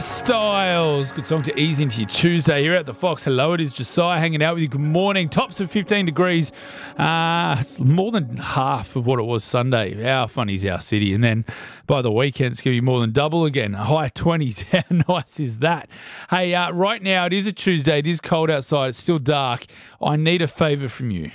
Styles. Good song to ease into your Tuesday here at the Fox. Hello, it is Josiah hanging out with you. Good morning. Tops of 15 degrees. It's more than half of what it was Sunday. How funny is our city? And then by the weekend, it's going to be more than double again. High 20s. How nice is that? Hey, right now, it is a Tuesday. It is cold outside. It's still dark. I need a favour from you.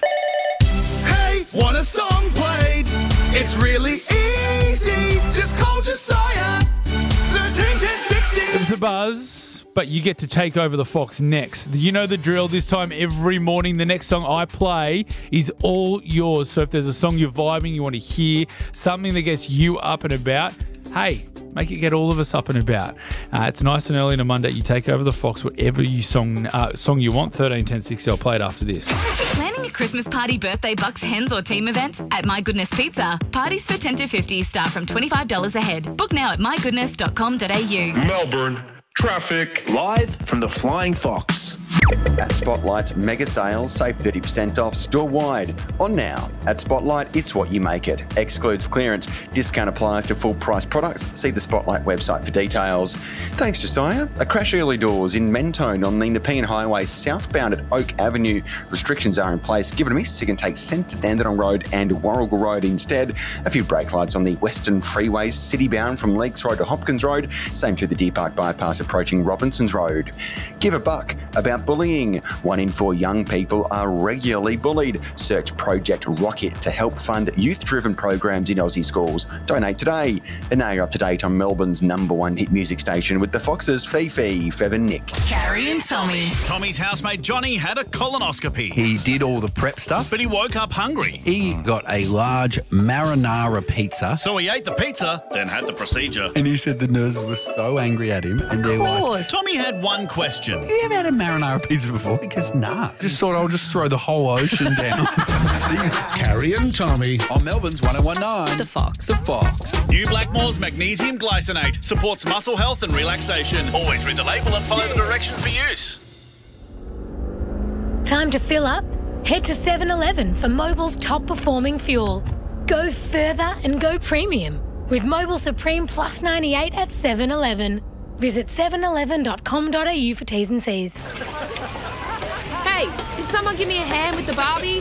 Hey, want a song played? It's really easy. Just call Josiah. 13 10 60. It's a buzz, but you get to take over the Fox next. You know the drill. This time every morning, the next song I play is all yours. So if there's a song you're vibing, you want to hear, something that gets you up and about, hey, make it get all of us up and about. It's nice and early on a Monday. You take over the Fox, whatever you song you want. 13 10 60. I'll play it after this. Planning a Christmas party, birthday, bucks, hens or team event? At My Goodness Pizza, parties for 10 to 50 start from $25 a head. Book now at mygoodness.com.au. Melbourne, traffic. Live from the Flying Fox. At Spotlight's mega sales, save 30% off store-wide. On now. At Spotlight, it's what you make it. Excludes clearance. Discount applies to full-price products. See the Spotlight website for details. Thanks, Josiah. A crash early doors in Mentone on the Nepean Highway southbound at Oak Avenue. Restrictions are in place. Give it a miss. You can take St Dandenong Road and Warrigal Road instead. A few brake lights on the Western Freeways, city-bound from Lakes Road to Hopkins Road. Same to the Deer Park Bypass approaching Robinsons Road. Give a buck about bullying. 1 in 4 young people are regularly bullied. Search Project Rocket to help fund youth-driven programs in Aussie schools. Donate today. And now you're up to date on Melbourne's #1 hit music station with the Foxes, Fifi, Fev and Nick. Carrie and Tommy. Tommy's housemate Johnny had a colonoscopy, He did all the prep stuff. but he woke up hungry. He got a large marinara pizza. So he ate the pizza, then had the procedure. And he said the nurses were so angry at him. And they're like, Tommy had one question. have you ever had a marinara pizza before? Because nah. Just thought I'll just throw the whole ocean down. Carrie and Tommy. On Melbourne's 1019. The Fox. The Fox. New Blackmore's Magnesium Glycinate supports muscle health and relaxation. Always read the label and follow the directions for use. Time to fill up? Head to 7-Eleven for Mobil's top performing fuel. Go further and go premium with Mobil Supreme Plus 98 at 7-Eleven. Visit 711.com.au for T's and C's. Hey, can someone give me a hand with the Barbie?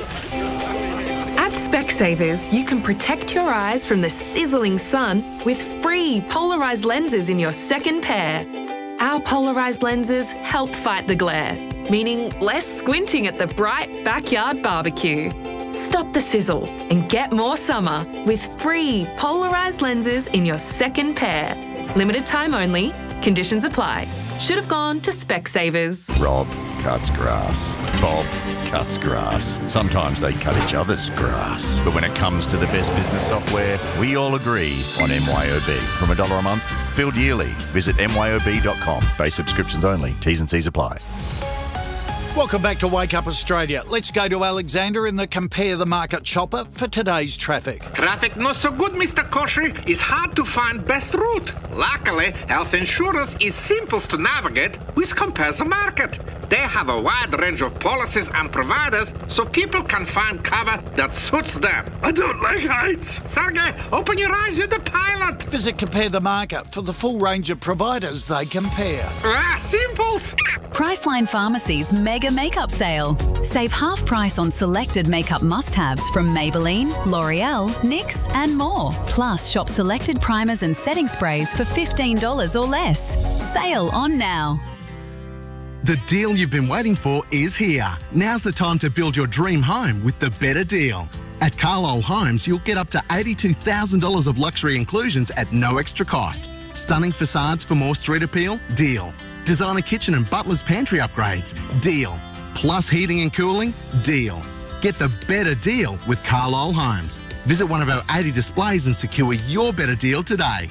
At Specsavers, you can protect your eyes from the sizzling sun with free polarised lenses in your second pair. Our polarised lenses help fight the glare, meaning less squinting at the bright backyard barbecue. Stop the sizzle and get more summer with free polarised lenses in your second pair. Limited time only. Conditions apply. Should have gone to Specsavers. Rob cuts grass. Bob cuts grass. Sometimes they cut each other's grass. But when it comes to the best business software, we all agree on MYOB. From $1 a month, billed yearly. Visit myob.com. Base subscriptions only. T's and C's apply. Welcome back to Wake Up Australia. Let's go to Alexander in the Compare the Market Chopper for today's traffic. Traffic not so good, Mr. Koshy. It's hard to find best route. Luckily, health insurance is simple to navigate with Compare the Market. They have a wide range of policies and providers so people can find cover that suits them. I don't like heights. Sergey, open your eyes, you're the pilot. Visit Compare the Market for the full range of providers they compare. Simples. Priceline Pharmacy's mega makeup sale. Save half price on selected makeup must-haves from Maybelline, L'Oreal, NYX and more. Plus, shop selected primers and setting sprays for $15 or less. Sale on now. The deal you've been waiting for is here. Now's the time to build your dream home with the better deal. At Carlisle Homes, you'll get up to $82,000 of luxury inclusions at no extra cost. Stunning facades for more street appeal? Deal. Designer kitchen and butler's pantry upgrades? Deal. Plus heating and cooling? Deal. Get the better deal with Carlisle Homes. Visit one of our 80 displays and secure your better deal today.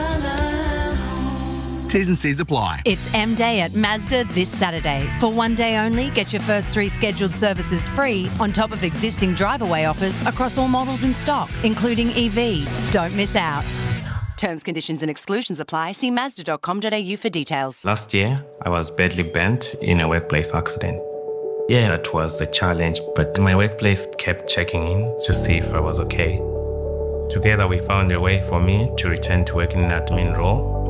T's and C's apply. It's M Day at Mazda this Saturday. For one day only, get your first 3 scheduled services free on top of existing drive-away offers across all models in stock, including EV. Don't miss out. Terms, conditions and exclusions apply. See Mazda.com.au for details. Last year, I was badly bent in a workplace accident. Yeah, it was a challenge, but my workplace kept checking in to see if I was okay. Together, we found a way for me to return to working in an admin role.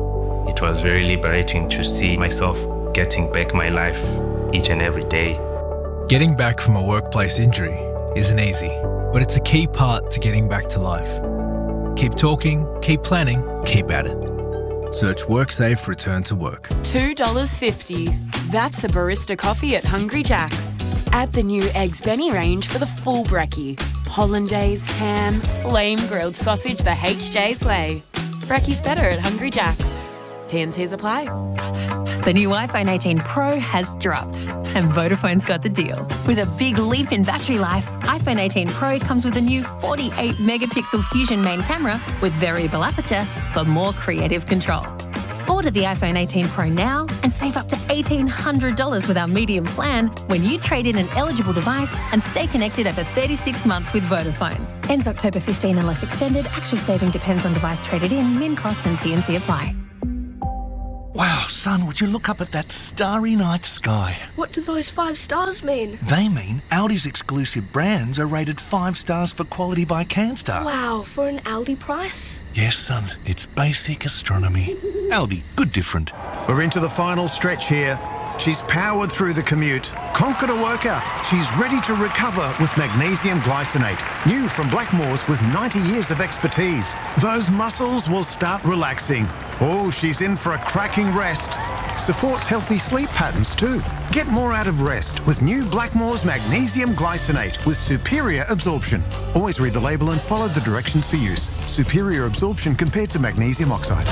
It was very liberating to see myself getting back my life each and every day. Getting back from a workplace injury isn't easy, but it's a key part to getting back to life. Keep talking, keep planning, keep at it. Search WorkSafe Return to Work. $2.50. That's a barista coffee at Hungry Jack's. Add the new Eggs Benny range for the full brekkie. Hollandaise, ham, flame-grilled sausage the HJ's way. Brekkie's better at Hungry Jack's. T&Cs apply. The new iPhone 18 Pro has dropped, and Vodafone's got the deal. With a big leap in battery life, iPhone 18 Pro comes with a new 48-megapixel Fusion main camera with variable aperture for more creative control. Order the iPhone 18 Pro now and save up to $1,800 with our medium plan when you trade in an eligible device and stay connected over 36 months with Vodafone. Ends October 15 unless extended. Actual saving depends on device traded in, min cost and T&C apply. Wow, son, would you look up at that starry night sky? What do those 5 stars mean? They mean Audi's exclusive brands are rated 5 stars for quality by CanStar. Wow, for an Aldi price? Yes, son, it's basic astronomy. Aldi, good different. We're into the final stretch here. She's powered through the commute, conquered a workout. She's ready to recover with magnesium glycinate. New from Blackmores with 90 years of expertise. Those muscles will start relaxing. Oh, she's in for a cracking rest. Supports healthy sleep patterns too. Get more out of rest with new Blackmores magnesium glycinate with superior absorption. Always read the label and follow the directions for use. Superior absorption compared to magnesium oxide.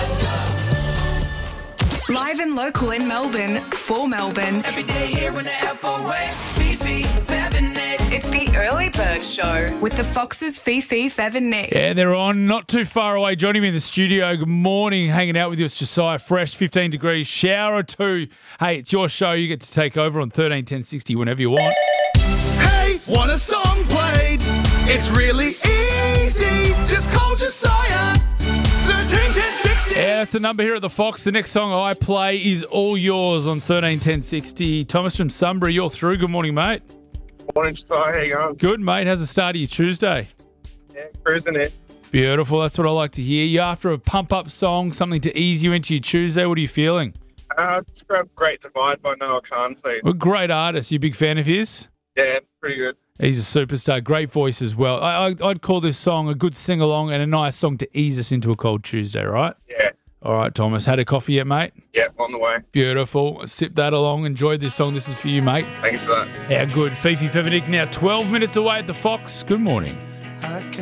Live and local in Melbourne, for Melbourne. Every day here when the F4 Fifi, Fab and Nick. It's the Early Bird Show with the Foxes, Fifi, Fab and Nick. Yeah, they're on. Not too far away. Joining me in the studio. Good morning. Hanging out with you. It's Josiah. Fresh, 15 degrees. Shower too. Hey, it's your show. You get to take over on 131060 whenever you want. Hey, want a song played? It's really easy. Just call Josiah. 131060. Yeah, that's the number here at the Fox. The next song I play is all yours on 131060. Thomas from Sunbury, you're through. Good morning, mate. Morning, Josiah. How you going? Good, mate. How's the start of your Tuesday? Yeah, cruising it. Beautiful. That's what I like to hear. You after a pump-up song, something to ease you into your Tuesday. What are you feeling? Let's grab Great Divide by Noah Khan, please. Well, great artist. You a big fan of his? Yeah, pretty good. He's a superstar. Great voice as well. I'd call this song a good sing-along and a nice song to ease us into a cold Tuesday, right? Yeah. All right, Thomas. Had a coffee yet, mate? Yeah, on the way. Beautiful. Sip that along. Enjoy this song. This is for you, mate. Thanks for that. How good. Fifi Fevenick now 12 minutes away at the Fox. Good morning.